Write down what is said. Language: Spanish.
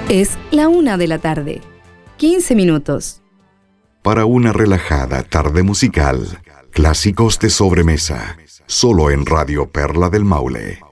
Es la 1:00 p.m, 15 minutos. Para una relajada tarde musical, clásicos de sobremesa, solo en Radio Perla del Maule.